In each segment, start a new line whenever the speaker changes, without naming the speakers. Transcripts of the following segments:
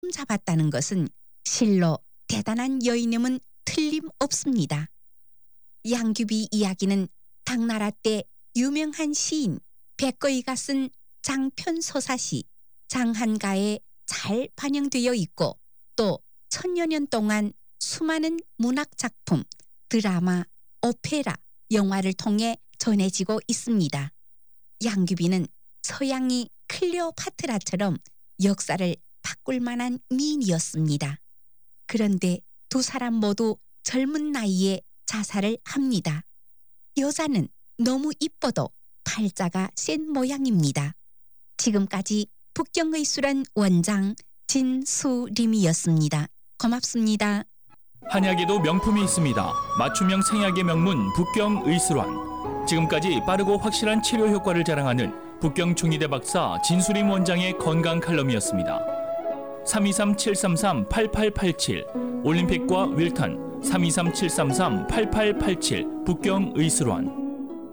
잡았다는 것은 실로 대단한 여인임은 틀림없습니다. 양귀비 이야기는 당나라 때 유명한 시인 백거이가 쓴 장편서사시 장한가에 잘 반영되어 있고 또 천여 년 동안 수많은 문학작품, 드라마, 오페라, 영화를 통해 전해지고 있습니다. 양귀비는 서양이 클레오파트라처럼 역사를 바꿀 만한 미인이었습니다. 그런데 두 사람 모두 젊은 나이에 자살을 합니다. 여자는 너무 이뻐도 팔자가 센 모양입니다. 지금까지 북경의술원 원장 진수림이었습니다. 고맙습니다.
한약에도 명품이 있습니다. 맞춤형 생약의 명문 북경의술원. 지금까지 빠르고 확실한 치료 효과를 자랑하는 북경 중의대 박사 진수림 원장의 건강 칼럼이었습니다. 323-733-8887 올림픽과 윌턴 323-733-8887 북경의술원.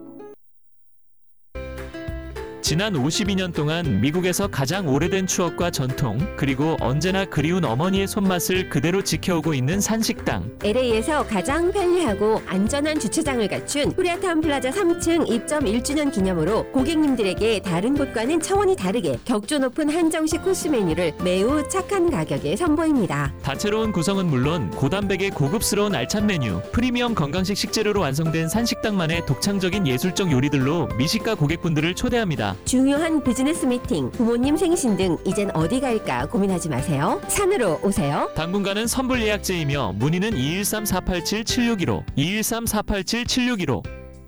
지난 52년 동안 미국에서 가장 오래된 추억과 전통, 그리고 언제나 그리운 어머니의 손맛을 그대로 지켜오고 있는 산식당.
LA에서 가장 편리하고 안전한 주차장을 갖춘 코리아타운 플라자 3층 입점 1주년 기념으로 고객님들에게 다른 곳과는 차원이 다르게 격조 높은 한정식 코스 메뉴를 매우 착한 가격에 선보입니다.
다채로운 구성은 물론 고단백의 고급스러운 알찬 메뉴, 프리미엄 건강식 식재료로 완성된 산식당만의 독창적인 예술적 요리들로 미식가 고객분들을 초대합니다.
중요한 비즈니스 미팅, 부모님 생신 등 이젠 어디 갈까 고민하지 마세요. 산으로 오세요.
당분간은 선불 예약제이며 문의는 213-487-7615, 213-487-7615.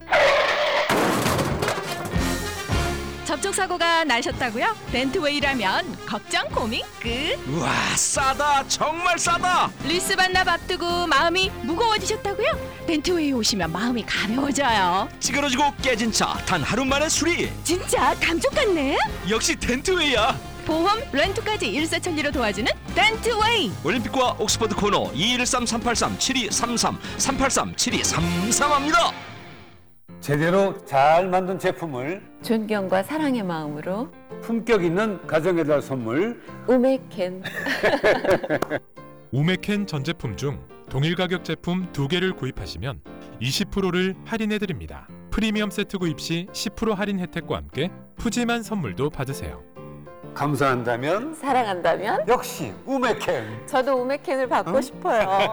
접촉사고가 나셨다고요? 렌트웨이라면 걱정 고민 끝.
우와, 싸다, 정말 싸다.
리스 반납 앞두고 마음이 무거워지셨다고요? 렌트웨이 오시면 마음이 가벼워져요.
찌그러지고 깨진 차 단 하루 만에 수리.
진짜 감쪽 같네.
역시 렌트웨이야.
보험, 렌트까지 일사천리로 도와주는 렌트웨이.
올림픽과 옥스퍼드 코너 213-383-7233 383-7233합니다.
제대로 잘 만든 제품을
존경과 사랑의 마음으로
품격 있는 가정의 달 선물
우메켄.
우메켄 전 제품 중 동일 가격 제품 2개를 구입하시면 20%를 할인해드립니다. 프리미엄 세트 구입 시 10% 할인 혜택과 함께 푸짐한 선물도 받으세요.
감사한다면
사랑한다면
역시 우메켄.
저도 우메켄을 받고 싶어요.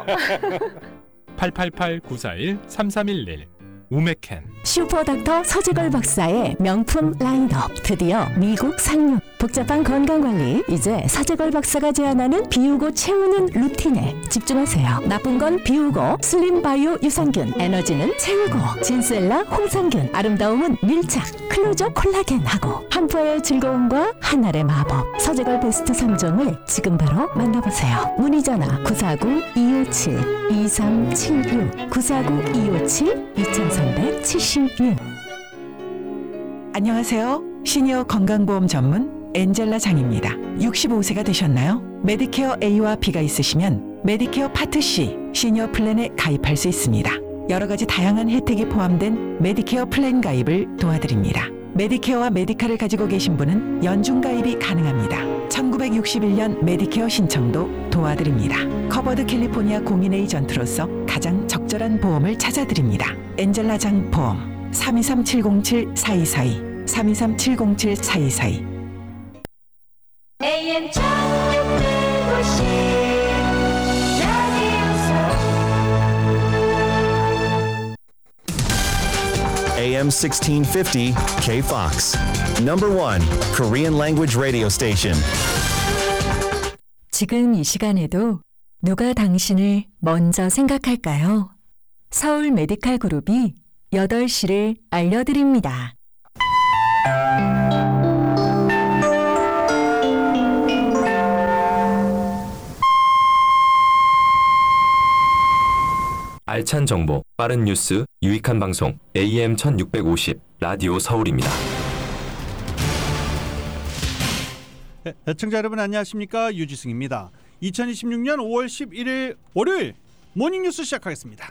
888-941-3311 우메켄.
슈퍼닥터 서재걸 박사의 명품 라인업 드디어 미국 상륙. 복잡한 건강관리 이제 서재걸 박사가 제안하는 비우고 채우는 루틴에 집중하세요. 나쁜 건 비우고 슬림바이오 유산균, 에너지는 채우고 진셀라 홍삼균, 아름다움은 밀착 클로저 콜라겐하고 한 포의 즐거움과 한 알의 마법. 서재걸 베스트 3종을 지금 바로 만나보세요. 문의 전화 949-257-2376 949-257-2376.
안녕하세요. 시니어 건강보험 전문 엔젤라 장입니다. 65세가 되셨나요? 메디케어 A와 B가 있으시면 메디케어 파트 C 시니어 플랜에 가입할 수 있습니다. 여러 가지 다양한 혜택이 포함된 메디케어 플랜 가입을 도와드립니다. 메디케어와 메디카를 가지고 계신 분은 연중 가입이 가능합니다. 1961년 메디케어 신청도 도와드립니다. 커버드 캘리포니아 공인 에이전트로서 가장 적절한 보험을 찾아드립니다. 엔젤라 장 보험 323-707-4242 323-707-4242.
AM 1650
AM 1650 K-Fox. Number 1 Korean language radio station.
지금 이 시간에도 누가 당신을 먼저 생각할까요? 서울 메디칼 그룹이 8시를 알려드립니다.
알찬 정보, 빠른 뉴스, 유익한 방송 AM 1650 라디오 서울입니다.
네, 애청자 여러분 안녕하십니까? 유지승입니다. 2026년 5월 11일 월요일 모닝뉴스 시작하겠습니다.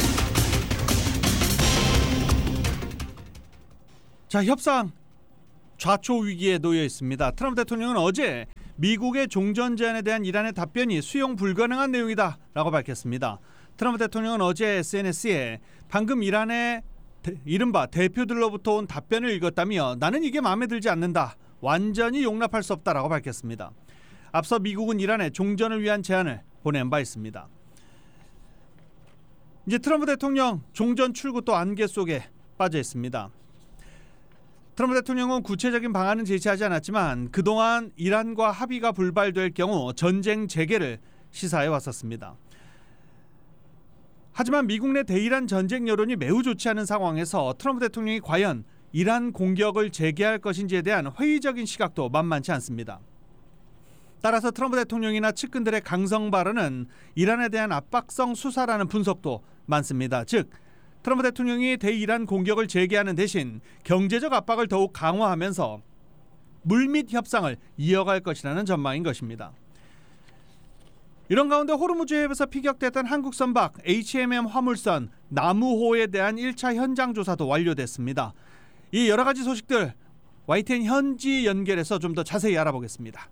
자, 협상 좌초 위기에 놓여 있습니다. 트럼프 대통령은 어제 미국의 종전 제안에 대한 이란의 답변이 수용 불가능한 내용이다라고 밝혔습니다. 트럼프 대통령은 어제 SNS에 방금 이란의 이른바 대표들로부터 온 답변을 읽었다며 나는 이게 마음에 들지 않는다. 완전히 용납할 수 없다라고 밝혔습니다. 앞서 미국은 이란에 종전을 위한 제안을 보낸 바 있습니다. 이제 트럼프 대통령 종전 출구 또 안개 속에 빠져 있습니다. 트럼프 대통령은 구체적인 방안은 제시하지 않았지만 그동안 이란과 합의가 불발될 경우 전쟁 재개를 시사해 왔었습니다. 하지만 미국 내 대이란 전쟁 여론이 매우 좋지 않은 상황에서 트럼프 대통령이 과연 이란 공격을 재개할 것인지에 대한 회의적인 시각도 만만치 않습니다. 따라서 트럼프 대통령이나 측근들의 강성 발언은 이란에 대한 압박성 수사라는 분석도 많습니다. 즉 트럼프 대통령이 대이란 공격을 재개하는 대신 경제적 압박을 더욱 강화하면서 물밑 협상을 이어갈 것이라는 전망인 것입니다. 이런 가운데 호르무즈 해협에서 피격됐던 한국 선박 HMM 화물선 나무호에 대한 1차 현장 조사도 완료됐습니다. 이 여러 가지 소식들 YTN 현지 연결해서 좀 더 자세히 알아보겠습니다.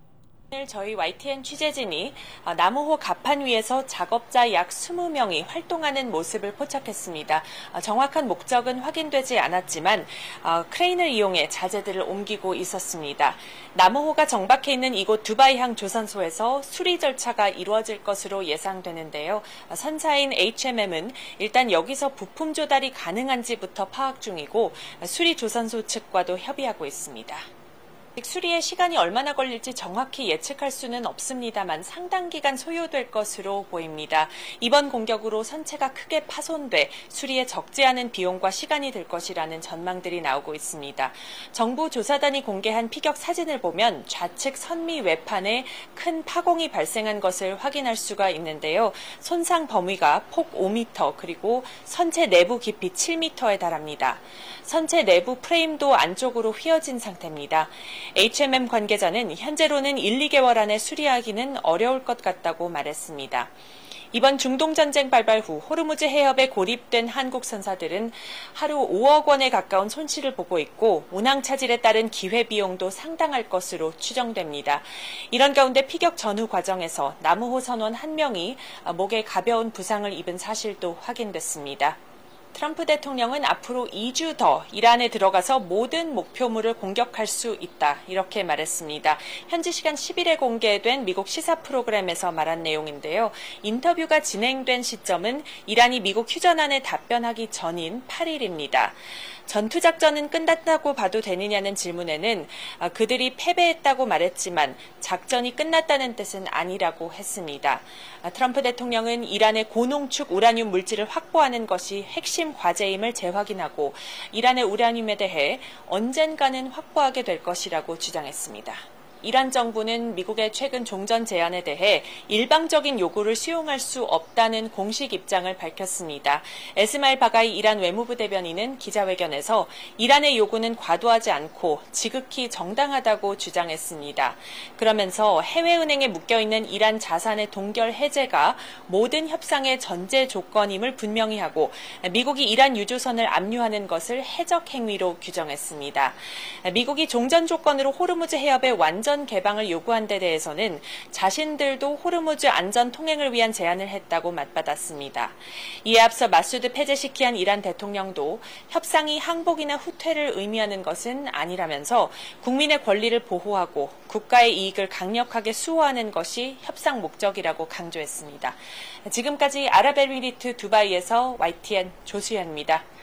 오늘 저희 YTN 취재진이 나무호 갑판 위에서 작업자 약 20명이 활동하는 모습을 포착했습니다. 정확한 목적은 확인되지 않았지만 크레인을 이용해 자재들을 옮기고 있었습니다. 나무호가 정박해 있는 이곳 두바이항 조선소에서 수리 절차가 이루어질 것으로 예상되는데요. 선사인 HMM은 일단 여기서 부품 조달이 가능한지부터 파악 중이고 수리 조선소 측과도 협의하고 있습니다. 수리에 시간이 얼마나 걸릴지 정확히 예측할 수는 없습니다만 상당 기간 소요될 것으로 보입니다. 이번 공격으로 선체가 크게 파손돼 수리에 적지 않은 비용과 시간이 들 것이라는 전망들이 나오고 있습니다. 정부 조사단이 공개한 피격 사진을 보면 좌측 선미 외판에 큰 파공이 발생한 것을 확인할 수가 있는데요. 손상 범위가 폭 5m 그리고 선체 내부 깊이 7m에 달합니다. 선체 내부 프레임도 안쪽으로 휘어진 상태입니다. HMM 관계자는 현재로는 1, 2개월 안에 수리하기는 어려울 것 같다고 말했습니다. 이번 중동전쟁 발발 후 호르무즈 해협에 고립된 한국 선사들은 하루 5억 원에 가까운 손실을 보고 있고 운항 차질에 따른 기회비용도 상당할 것으로 추정됩니다. 이런 가운데 피격 전후 과정에서 나무호 선원 1명이 목에 가벼운 부상을 입은 사실도 확인됐습니다. 트럼프 대통령은 앞으로 2주 더 이란에 들어가서 모든 목표물을 공격할 수 있다 이렇게 말했습니다. 현지 시간 10일에 공개된 미국 시사 프로그램에서 말한 내용인데요. 인터뷰가 진행된 시점은 이란이 미국 휴전안에 답변하기 전인 8일입니다. 전투작전은 끝났다고 봐도 되느냐는 질문에는 그들이 패배했다고 말했지만 작전이 끝났다는 뜻은 아니라고 했습니다. 트럼프 대통령은 이란의 고농축 우라늄 물질을 확보하는 것이 핵심 과제임을 재확인하고 이란의 우라늄에 대해 언젠가는 확보하게 될 것이라고 주장했습니다. 이란 정부는 미국의 최근 종전 제안에 대해 일방적인 요구를 수용할 수 없다는 공식 입장을 밝혔습니다. 에스마일 바가이 이란 외무부 대변인은 기자회견에서 이란의 요구는 과도하지 않고 지극히 정당하다고 주장했습니다. 그러면서 해외은행에 묶여있는 이란 자산의 동결 해제가 모든 협상의 전제 조건임을 분명히 하고 미국이 이란 유조선을 압류하는 것을 해적 행위로 규정했습니다. 미국이 종전 조건으로 호르무즈 해협의 완전 개방을 요구한 데 대해서는 자신들도 호르무즈 안전 통행을 위한 제안을 했다고 맞받았습니다. 이에 앞서 마수드 페제시키안 이란 대통령도 협상이 항복이나 후퇴를 의미하는 것은 아니라면서 국민의 권리를 보호하고 국가의 이익을 강력하게 수호하는 것이 협상 목적이라고 강조했습니다. 지금까지 아랍에미리트 두바이에서 YTN 조수연입니다.